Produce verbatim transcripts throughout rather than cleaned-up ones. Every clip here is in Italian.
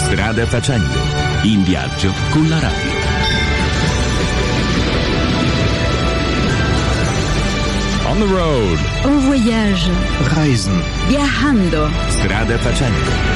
Strada facendo, in viaggio con la radio. On the road. En voyage. Reisen. Viajando. Strada facendo.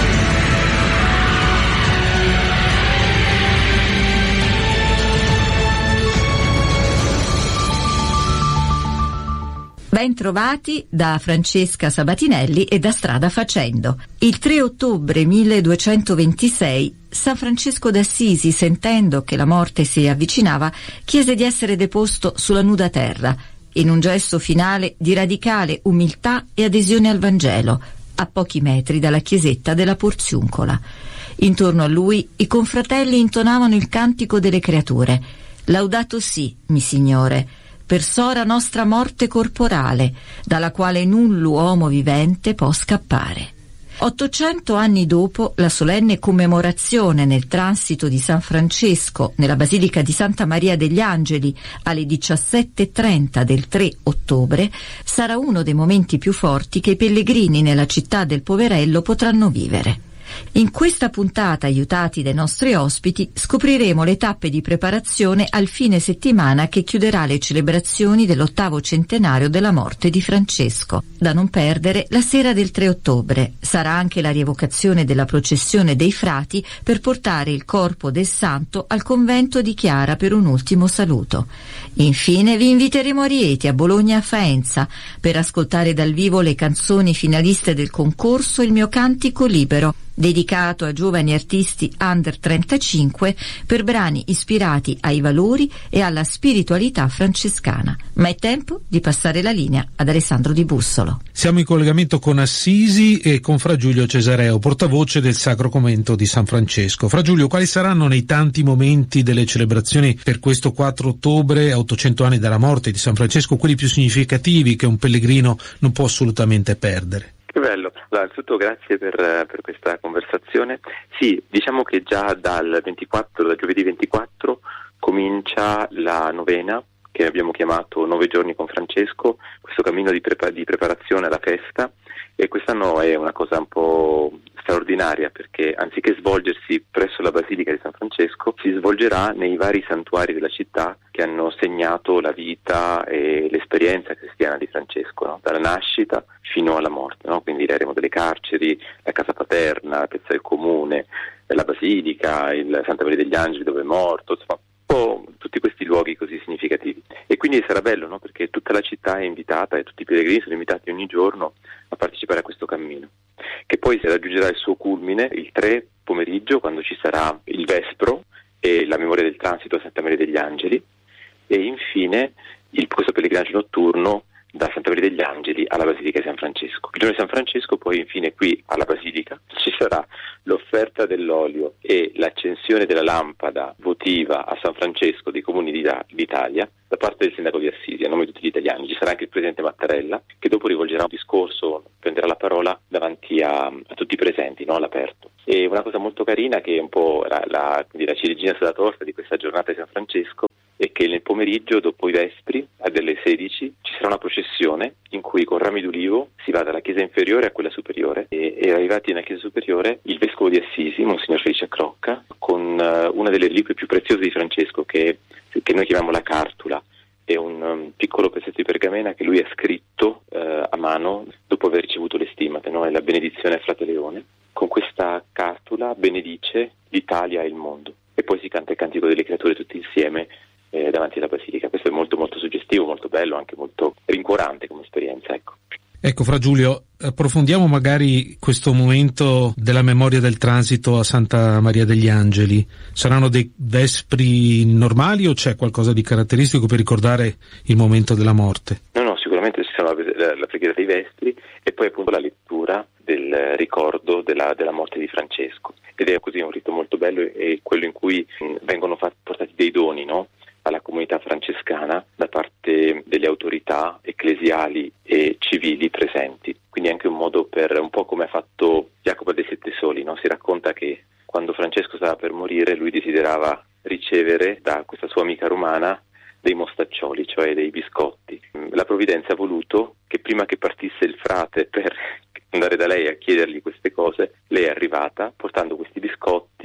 Ben trovati da Francesca Sabatinelli e da Strada Facendo. Il tre ottobre milleduecentoventisei San Francesco d'Assisi, sentendo che la morte si avvicinava, chiese di essere deposto sulla nuda terra, in un gesto finale di radicale umiltà e adesione al Vangelo, a pochi metri dalla chiesetta della Porziuncola. Intorno a lui i confratelli intonavano il cantico delle creature: «Laudato si, mi Signore, per sora nostra morte corporale, dalla quale null uomo vivente può scappare». Ottocento anni dopo la solenne commemorazione nel transito di San Francesco nella Basilica di Santa Maria degli Angeli alle diciassette e trenta del tre ottobre sarà uno dei momenti più forti che i pellegrini nella città del Poverello potranno vivere. In questa puntata, aiutati dai nostri ospiti, scopriremo le tappe di preparazione al fine settimana che chiuderà le celebrazioni dell'ottavo centenario della morte di Francesco. Da non perdere, la sera del tre ottobre sarà anche la rievocazione della processione dei frati per portare il corpo del santo al convento di Chiara per un ultimo saluto. Infine vi inviteremo a Rieti, a Bologna e a Faenza per ascoltare dal vivo le canzoni finaliste del concorso Il mio cantico libero, dedicato a giovani artisti under trentacinque per brani ispirati ai valori e alla spiritualità francescana. Ma è tempo di passare la linea ad Alessandro Di Bussolo. Siamo in collegamento con Assisi e con Fra Giulio Cesareo, portavoce del Sacro Convento di San Francesco. Fra Giulio, quali saranno nei tanti momenti delle celebrazioni per questo quattro ottobre, a ottocento anni dalla morte di San Francesco, quelli più significativi che un pellegrino non può assolutamente perdere? Che bello. Allora, innanzitutto grazie per, per questa conversazione. Sì, diciamo che già dal ventiquattro, da giovedì ventiquattro, comincia la novena, che abbiamo chiamato Nove giorni con Francesco, questo cammino di, prepa- di preparazione alla festa, e quest'anno è una cosa un po' straordinaria perché anziché svolgersi presso la Basilica di San Francesco, si svolgerà nei vari santuari della città che hanno segnato la vita e l'esperienza cristiana di Francesco, no? Dalla nascita fino alla morte, no? Quindi l'eremo delle carceri, la casa paterna, la piazza del comune, la Basilica, il Santa Maria degli Angeli dove è morto, insomma un po' tutti questi luoghi così significativi. E quindi sarà bello, no? Perché tutta la città è invitata e tutti i pellegrini sono invitati ogni giorno a partecipare a questo cammino, che poi si raggiungerà il suo culmine il tre pomeriggio, quando ci sarà il Vespro e la memoria del transito a Santa Maria degli Angeli, e infine il, questo pellegrinaggio notturno da Santa Maria degli Angeli alla Basilica di San Francesco. Il giorno di San Francesco poi infine qui alla Basilica ci sarà l'offerta dell'olio e l'accensione della lampada votiva a San Francesco dei comuni d'Italia da parte del sindaco di Assisi a nome di tutti gli italiani. Ci sarà anche il presidente Mattarella che dopo rivolgerà un discorso, prenderà la parola davanti a, a tutti i presenti, no? All'aperto. E una cosa molto carina che è un po' la, la, la ciliegina sulla torta di questa giornata di San Francesco è che nel pomeriggio, dopo i Vespri, alle sedici, ci sarà una processione in cui con rami d'ulivo si va dalla chiesa inferiore a quella superiore e, e arrivati nella chiesa superiore il vescovo di Assisi, Monsignor Felice Crocca, con uh, una delle reliquie più preziose di Francesco che, che noi chiamiamo la cartula. È un um, piccolo pezzetto di pergamena che lui ha scritto uh, a mano dopo aver ricevuto le stimate, no? È la benedizione a Frate Leone. Con questa cartula benedice l'Italia e il mondo. E poi si canta il cantico delle creature tutti insieme Eh, davanti alla Basilica. Questo è molto molto suggestivo, molto bello, anche molto rincuorante come esperienza, ecco. Ecco, Fra Giulio, approfondiamo magari questo momento della memoria del transito a Santa Maria degli Angeli. Saranno dei vespri normali o c'è qualcosa di caratteristico per ricordare il momento della morte? No, no, sicuramente ci sarà la, la preghiera dei vespri e poi appunto la lettura del ricordo della, della morte di Francesco. Ed è così un rito molto bello, è quello in cui mh, vengono fatti, portati dei doni, no? Alla comunità francescana da parte delle autorità ecclesiali e civili presenti. Quindi anche un modo per, un po' come ha fatto Jacopo dei Sette Soli, no? Si racconta che quando Francesco stava per morire lui desiderava ricevere da questa sua amica romana dei mostaccioli, cioè dei biscotti. La provvidenza ha voluto che prima che partisse il frate per andare da lei a chiedergli queste cose, lei è arrivata portando questi biscotti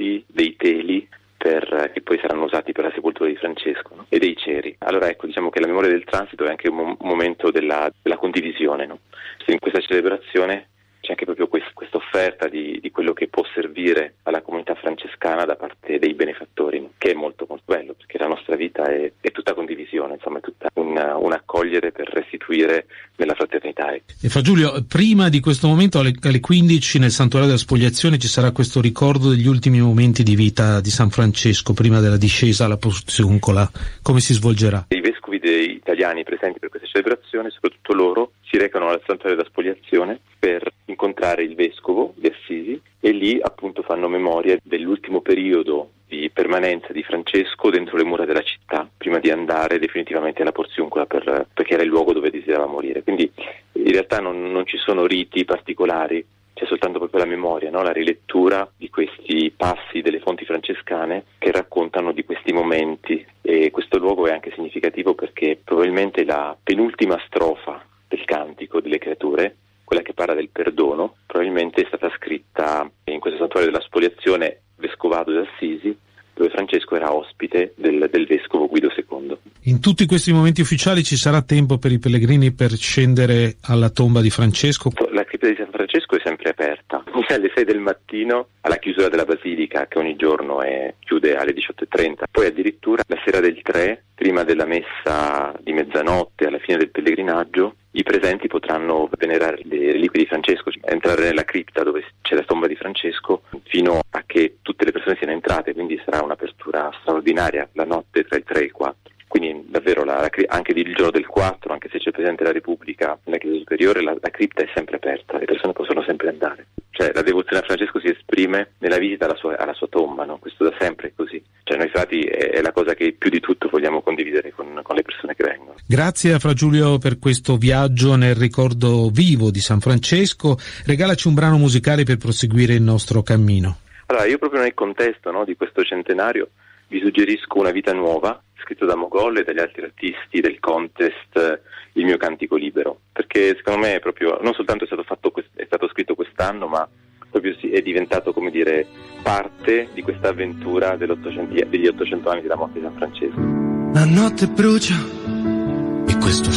vestiti, dei teli per, che poi saranno usati per la sepoltura di Francesco, no? E dei ceri. Allora ecco, diciamo che la memoria del transito è anche un, mo- un momento della, della condivisione, no? In questa celebrazione c'è anche proprio questa offerta di, di quello che può servire alla comunità francescana da parte dei benefattori, no? Che è molto molto bello, perché la nostra vita è, è tutta condivisione, insomma è tutta un, un accogliere per restituire nella fraternità. E Fra Giulio, prima di questo momento alle, alle quindici nel Santuario della Spogliazione ci sarà questo ricordo degli ultimi momenti di vita di San Francesco prima della discesa alla Porziuncola. Come si svolgerà? I vescovi dei italiani presenti per questa celebrazione, soprattutto loro, si recano al Santuario della Spogliazione per incontrare il vescovo di Assisi e lì appunto fanno memoria dell'ultimo periodo di permanenza di Francesco dentro le mura della città prima di andare definitivamente alla Porziuncola per, perché era il luogo dove desiderava morire. Quindi in realtà non, non ci sono riti particolari, c'è soltanto proprio la memoria, no? La rilettura di questi passi delle fonti francescane che raccontano di questi momenti, e questo luogo è anche significativo perché probabilmente la penultima strofa del Cantico delle Creature, quella che parla del perdono, probabilmente è stata scritta in questo Santuario della Spoliazione vescovado di Assisi, dove Francesco era ospite del, del vescovo Guido secondo. In tutti questi momenti ufficiali ci sarà tempo per i pellegrini per scendere alla tomba di Francesco? La cripta di San Francesco è sempre aperta, alle sei del mattino alla chiusura della basilica, che ogni giorno è, chiude alle diciotto e trenta, poi addirittura la sera del tre, prima della messa di mezzanotte, alla fine del pellegrinaggio, i presenti potranno venerare le reliquie di Francesco, entrare nella cripta dove c'è la tomba di Francesco fino a che tutte le persone siano entrate, quindi sarà un'apertura straordinaria la notte tra il tre e il quattro. Quindi davvero la, la, anche il giorno del quattro, anche se c'è il Presidente della Repubblica nella Chiesa Superiore, la, la cripta è sempre aperta, le persone possono sempre andare. Cioè la devozione a Francesco si esprime nella visita alla sua, alla sua tomba, no? Questo da sempre è così. Cioè noi frati è, è la cosa che più di tutto vogliamo condividere con, con le persone che vengono. Grazie a Fra Giulio per questo viaggio nel ricordo vivo di San Francesco. Regalaci un brano musicale per proseguire il nostro cammino. Allora io proprio nel contesto, no, di questo centenario vi suggerisco Una vita nuova, scritto da Mogol e dagli altri artisti del contest Il mio cantico libero, perché secondo me è proprio, non soltanto è stato fatto è stato scritto quest'anno, ma proprio è diventato, come dire, parte di questa avventura degli ottocento anni della morte di San Francesco. La notte brucia e questo